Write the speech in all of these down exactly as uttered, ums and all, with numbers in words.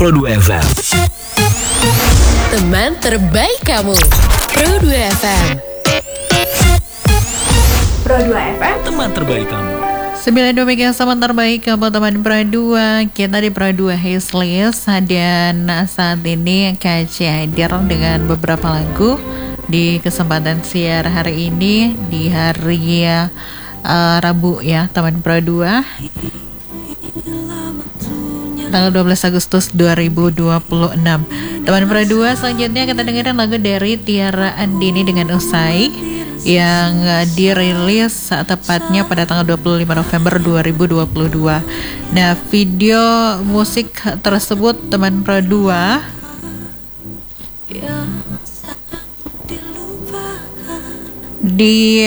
Pro dua F M. Teman terbaik kamu, Pro dua F M. Pro dua F M, Teman terbaik kamu. sembilan puluh dua mega teman terbaik kamu teman Pro dua. Kita di Pro dua Hislis. Dan saat ini K C hadir dengan beberapa lagu di kesempatan siar hari ini, di hari uh, Rabu ya teman Pro dua, tanggal dua belas Agustus dua ribu dua puluh enam. Teman Pro dua, selanjutnya kita dengerin lagu dari Tiara Andini dengan Usai, yang dirilis tepatnya pada tanggal dua puluh lima November dua ribu dua puluh dua. Nah, video musik tersebut teman Pro dua di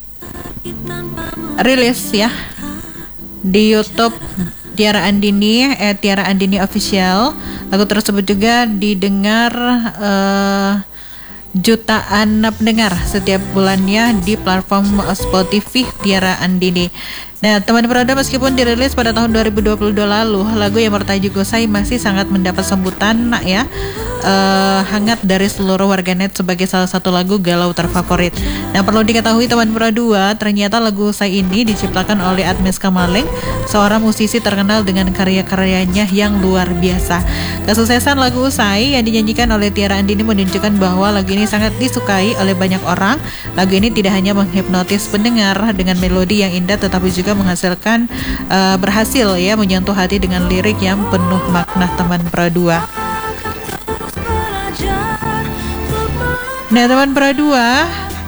rilis ya di YouTube Tiara Andini, eh, Tiara Andini Official. Lagu tersebut juga didengar uh, jutaan pendengar setiap bulannya di platform Spotify Tiara Andini. Nah, teman Prada, meskipun dirilis pada tahun dua ribu dua puluh dua lalu, lagu yang bertajuk Usai masih sangat mendapat sambutan ya uh, hangat dari seluruh warganet sebagai salah satu lagu galau terfavorit. Nah, perlu diketahui teman Prada, ternyata lagu Usai ini diciptakan oleh Admes Kamaling, seorang musisi terkenal dengan karya-karyanya yang luar biasa. Kesuksesan lagu Usai yang dinyanyikan oleh Tiara Andini menunjukkan bahwa lagu ini sangat disukai oleh banyak orang. Lagu ini tidak hanya menghipnotis pendengar dengan melodi yang indah, tetapi juga menghasilkan uh, berhasil ya menyentuh hati dengan lirik yang penuh makna teman Pro dua. Nah, teman Pro dua,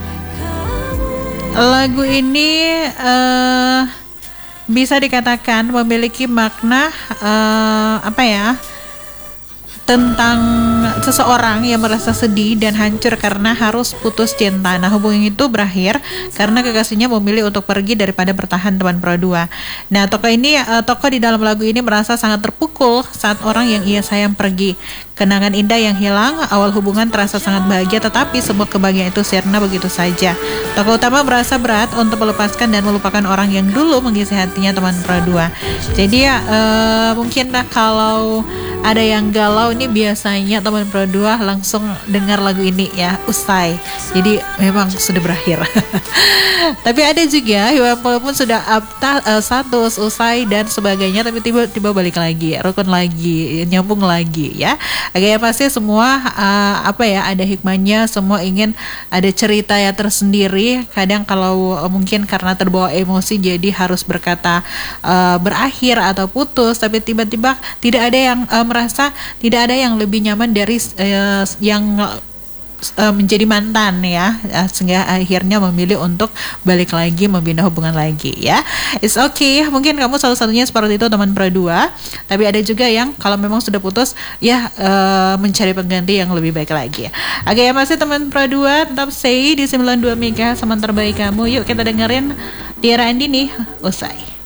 lagu ini uh, bisa dikatakan memiliki makna uh, apa ya? tentang seseorang yang merasa sedih dan hancur karena harus putus cinta. Nah, hubungan itu berakhir karena kekasihnya memilih untuk pergi daripada bertahan teman Pro dua. Nah, tokoh ini uh, tokoh di dalam lagu ini merasa sangat terpukul saat orang yang ia sayang pergi. Kenangan indah yang hilang, awal hubungan terasa sangat bahagia, tetapi semua kebahagiaan itu sirna begitu saja. Tokoh utama merasa berat untuk melepaskan dan melupakan orang yang dulu mengisi hatinya teman Pro dua. Jadi ya uh, mungkin lah kalau ada yang galau ini biasanya teman Pro dua langsung dengar lagu ini ya, Usai. Jadi memang sudah berakhir. Tapi ada juga walaupun sudah abta, uh, status usai dan sebagainya, tapi tiba-tiba balik lagi, rukun lagi, nyambung lagi ya. Agaknya pasti semua uh, apa ya, ada hikmahnya, semua ingin ada cerita ya tersendiri. Kadang kalau uh, mungkin karena terbawa emosi jadi harus berkata uh, berakhir atau putus, tapi tiba-tiba tidak ada yang uh, merasa tidak ada yang lebih nyaman dari uh, yang uh, menjadi mantan ya, uh, sehingga akhirnya memilih untuk balik lagi, membina hubungan lagi ya. It's okay, mungkin kamu salah satunya seperti itu teman Pro dua. Tapi ada juga yang kalau memang sudah putus ya uh, mencari pengganti yang lebih baik lagi. Oke ya, masih teman Pro dua, tetap stay di sembilan puluh dua mega teman terbaik kamu. Yuk kita dengerin Tiara Andini, Usai.